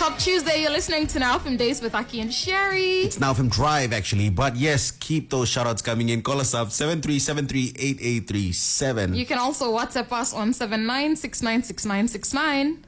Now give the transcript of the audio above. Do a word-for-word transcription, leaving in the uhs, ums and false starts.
Top Tuesday, you're listening to Now From Days with Aki and Sherry. It's Now From Drive, actually. But yes, keep those shoutouts coming in. Call us up, seven three seven three, eight eight three seven. You can also WhatsApp us on seven nine six nine six nine six nine.